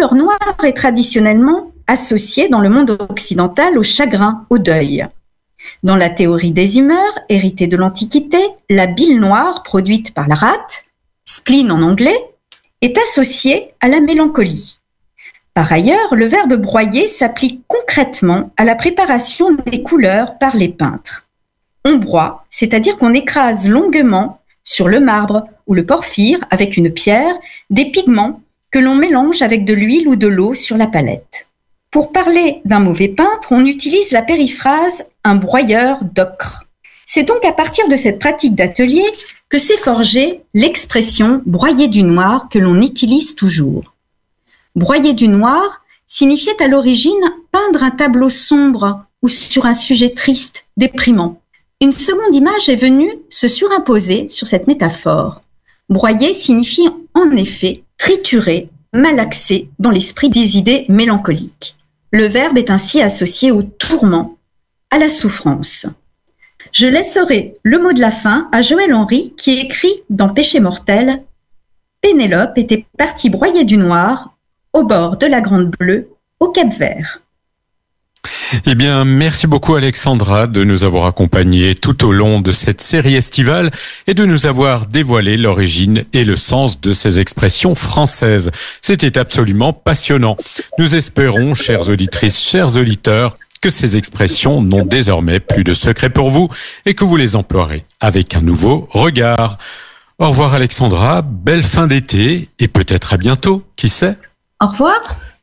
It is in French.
couleur noire est traditionnellement associée dans le monde occidental au chagrin, au deuil. Dans la théorie des humeurs, héritée de l'Antiquité, la bile noire produite par la rate, spleen en anglais, est associée à la mélancolie. Par ailleurs, le verbe broyer s'applique concrètement à la préparation des couleurs par les peintres. On broie, c'est-à-dire qu'on écrase longuement sur le marbre ou le porphyre avec une pierre des pigments que l'on mélange avec de l'huile ou de l'eau sur la palette. Pour parler d'un mauvais peintre, on utilise la périphrase « un broyeur d'ocre ». C'est donc à partir de cette pratique d'atelier que s'est forgée l'expression « broyer du noir » que l'on utilise toujours. Broyer du noir signifiait à l'origine peindre un tableau sombre ou sur un sujet triste, déprimant. Une seconde image est venue se surimposer sur cette métaphore. Broyer signifie en effet triturer, malaxer dans l'esprit des idées mélancoliques. Le verbe est ainsi associé au tourment, à la souffrance. Je laisserai le mot de la fin à Joël Henry qui écrit dans Péché mortel « Pénélope était partie broyer du noir au bord de la Grande Bleue, au Cap-Vert ». Eh bien, merci beaucoup Alexandra de nous avoir accompagnés tout au long de cette série estivale et de nous avoir dévoilé l'origine et le sens de ces expressions françaises. C'était absolument passionnant. Nous espérons, chères auditrices, chers auditeurs, que ces expressions n'ont désormais plus de secret pour vous et que vous les emploierez avec un nouveau regard. Au revoir Alexandra, belle fin d'été et peut-être à bientôt, qui sait ? Au revoir.